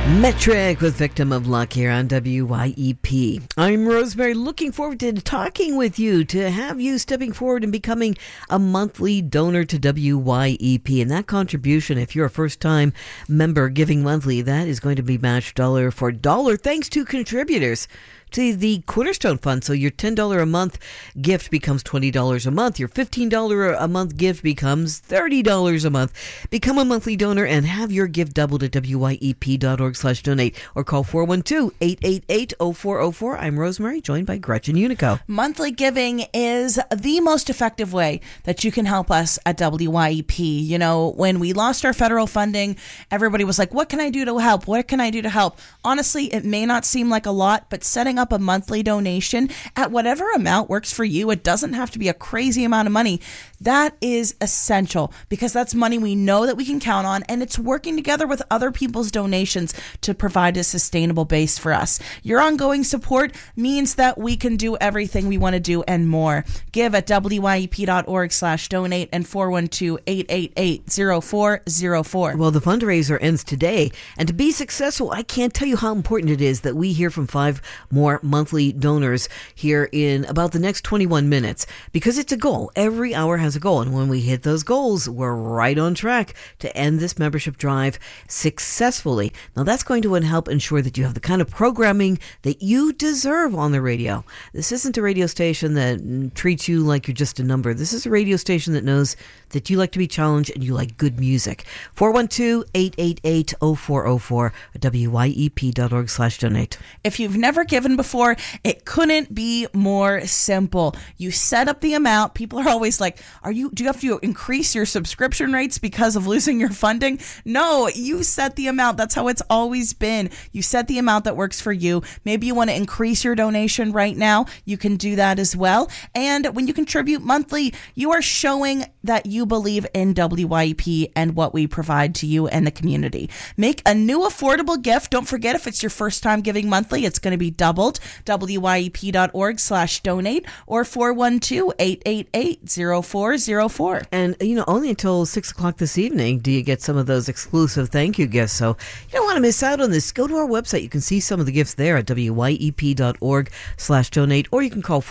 Metric with Victim of Luck here on WYEP. I'm Rosemary, looking forward to talking with you, to have you stepping forward and becoming a monthly donor to WYEP. And that contribution, if you're a first-time member giving monthly, that is going to be matched dollar for dollar thanks to contributors to the Cornerstone Fund. So your $10 a month gift becomes $20 a month. Your $15 a month gift becomes $30 a month. Become a monthly donor and have your gift doubled at wyep.org/donate or call 412-888-0404. I'm Rosemary, joined by Gretchen Unico. Monthly giving is the most effective way that you can help us at WYEP. You know, when we lost our federal funding, everybody was like, what can I do to help? What can I do to help? Honestly, it may not seem like a lot, but setting up a monthly donation at whatever amount works for you, it doesn't have to be a crazy amount of money. That is essential because that's money we know that we can count on, and it's working together with other people's donations to provide a sustainable base for us. Your ongoing support means that we can do everything we want to do and more. Give at wyep.org/donate and 412-888-0404. Well, the fundraiser ends today, and to be successful, I can't tell you how important it is that we hear from 5 more monthly donors here in about the next 21 minutes, because it's a goal. Every hour has a goal, and when we hit those goals, we're right on track to end this membership drive successfully. Now, that's going to help ensure that you have the kind of programming that you deserve on the radio. This isn't a radio station that treats you like you're just a number. This is a radio station that knows that you like to be challenged and you like good music. 412-888-0404 at wyep.org/donate. If you've never given before, it couldn't be more simple. You set up the amount. People are always like, do you have to increase your subscription rates because of losing your funding? No, you set the amount. That's how it's always been. You set the amount that works for you. Maybe you want to increase your donation right now. You can do that as well. And when you contribute monthly, you are showing that you believe in WYEP and what we provide to you and the community. Make a new affordable gift. Don't forget, if it's your first time giving monthly, it's going to be doubled. wyep.org/donate or 412-888-0404. And, only until 6 o'clock this evening do you get some of those exclusive thank you gifts. So you don't want to miss out on this. Go to our website. You can see some of the gifts there at wyep.org/donate, or you can call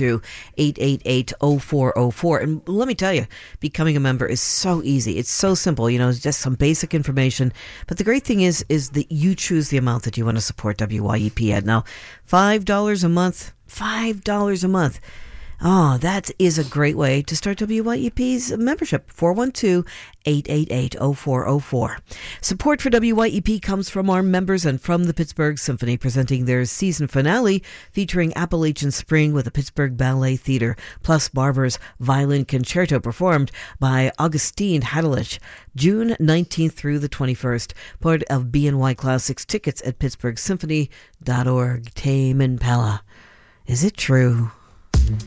412-888-0404. And let me tell you, becoming a member is so easy. It's so simple. It's just some basic information. But the great thing is that you choose the amount that you want to support WYEP at. Now, $5 a month. $5 a month. Oh, that is a great way to start WYEP's membership. 412-888-0404. Support for WYEP comes from our members and from the Pittsburgh Symphony, presenting their season finale featuring Appalachian Spring with the Pittsburgh Ballet Theater, plus Barber's Violin Concerto performed by Augustine Hadelich, June 19th through the 21st. Part of BNY Classics. Tickets at pittsburghsymphony.org. Tame Impala. Is it true?